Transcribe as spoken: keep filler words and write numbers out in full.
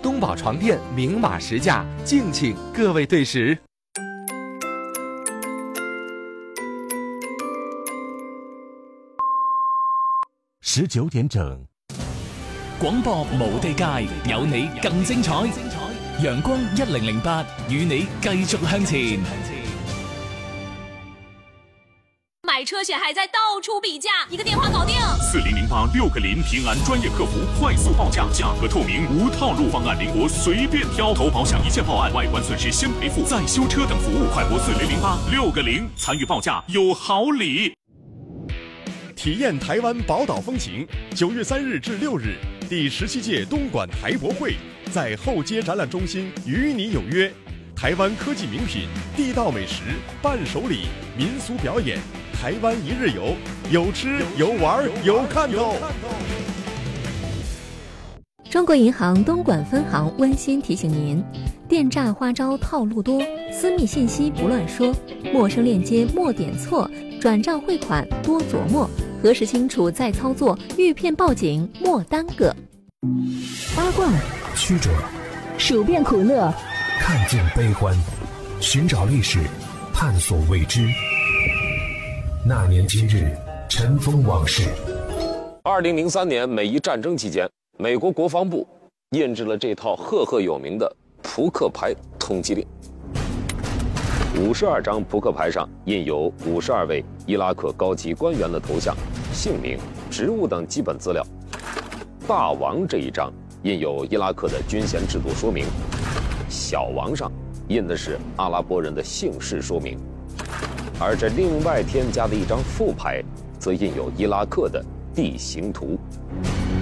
东宝床垫明码实价，敬请各位对时。 十九點整， 廣播無地界，有你更精彩。陽光一零零八，與你繼續向前。 买车险还在到处比价，一个电话搞定。 四零零八六个零，平安专业客服，快速报价，价格透明，无套路，方案灵活，随便挑。投保享一键报案，外观损失先赔付，再修车等服务，快拨四零零八六个零，参与报价有好礼。 体验台湾宝岛风情，九月三日至六日，第十七届东莞台博会在后街展览中心与你有约。台湾科技名品、地道美食、伴手礼、民俗表演，台湾一日游，有吃有玩有看头。 中国银行东莞分行温馨提醒您：电诈花招套路多，私密信息不乱说，陌生链接莫点错，转账汇款多琢磨，核实清楚再操作，遇骗报警莫耽搁。 八卦曲折， 数遍苦乐， 看尽悲欢，寻找历史，探索未知。那年今日，尘封往事。 二零零三年美伊战争期间，美国国防部印制了这套赫赫有名的扑克牌通缉令。五十二张扑克牌上印有五十二位伊拉克高级官员的头像、姓名、职务等基本资料。大王这一张印有伊拉克的军衔制度说明，小王上印的是阿拉伯人的姓氏说明，而这另外添加的一张副牌则印有伊拉克的地形图。